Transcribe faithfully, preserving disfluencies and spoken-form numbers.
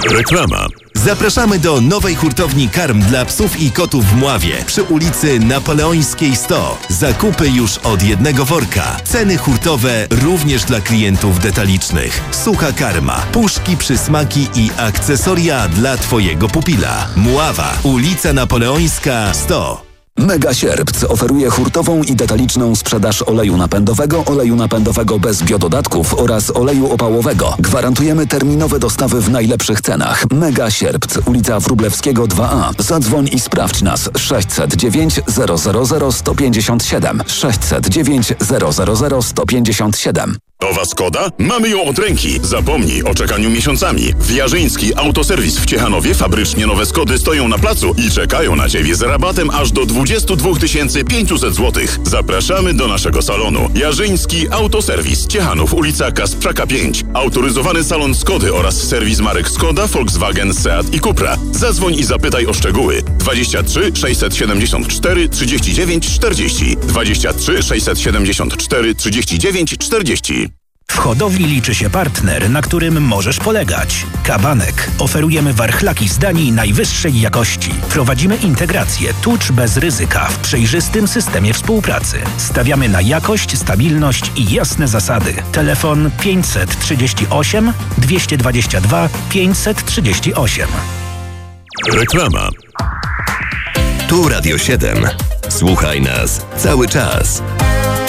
Reklama. Zapraszamy do nowej hurtowni karm dla psów i kotów w Mławie przy ulicy Napoleońskiej sto. Zakupy już od jednego worka. Ceny hurtowe również dla klientów detalicznych. Sucha karma, puszki, przysmaki i akcesoria dla Twojego pupila. Mława, ulica Napoleońska sto. Mega Sierpc oferuje hurtową i detaliczną sprzedaż oleju napędowego, oleju napędowego bez biododatków oraz oleju opałowego. Gwarantujemy terminowe dostawy w najlepszych cenach. Mega Sierpc, ulica Wróblewskiego dwa A. Zadzwoń i sprawdź nas sześćset dziewięć zero zero zero sto pięćdziesiąt siedem. sześćset dziewięć zero zero zero sto pięćdziesiąt siedem. Nowa Skoda? Mamy ją od ręki. Zapomnij o czekaniu miesiącami. W Jarzyński Autoserwis w Ciechanowie fabrycznie nowe Skody stoją na placu i czekają na Ciebie z rabatem aż do dwadzieścia dwa tysiące pięćset złotych. Zapraszamy do naszego salonu. Jarzyński Autoserwis Ciechanów, ulica Kasprzaka pięć. Autoryzowany salon Skody oraz serwis marek Skoda, Volkswagen, Seat i Cupra. Zadzwoń i zapytaj o szczegóły. dwadzieścia trzy sześćset siedemdziesiąt cztery trzydzieści dziewięć czterdzieści. dwadzieścia trzy sześćset siedemdziesiąt cztery trzydzieści dziewięć czterdzieści. W hodowli liczy się partner, na którym możesz polegać. Kabanek. Oferujemy warchlaki z Danii najwyższej jakości. Prowadzimy integrację tucz bez ryzyka w przejrzystym systemie współpracy. Stawiamy na jakość, stabilność i jasne zasady. Telefon pięćset trzydzieści osiem dwieście dwadzieścia dwa pięćset trzydzieści osiem. Reklama. Tu Radio siedem. Słuchaj nas cały czas.